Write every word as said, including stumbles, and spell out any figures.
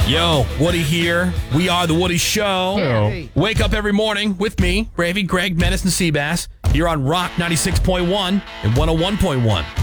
Yo, Woody here. We are The Woody Show. Hey. Wake up every morning with me, Bravey, Greg, Menace, and Seabass. Here on Rock ninety-six point one and one oh one point one.